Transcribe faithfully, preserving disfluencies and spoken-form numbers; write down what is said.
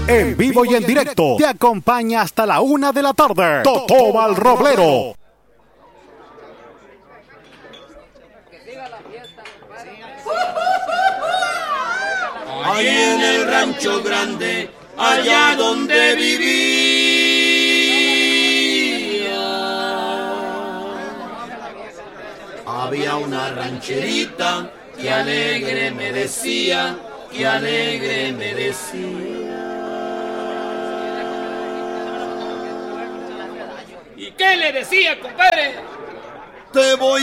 En vivo y en directo, te acompaña hasta la una de la tarde. Totoba el Roblero. Ahí en el rancho grande, allá donde vivía, había una rancherita que alegre me decía, que alegre me decía. ¿Y qué le decía, compadre? Te voy